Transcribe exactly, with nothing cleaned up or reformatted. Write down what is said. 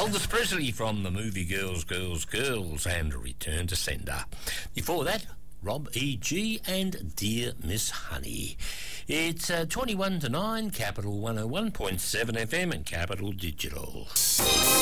Elvis Presley from the movie Girls, Girls, Girls and Return to Sender. Before that, Rob E G and Dear Miss Honey. It's uh, twenty-one to nine, Capital one oh one point seven F M and Capital Digital.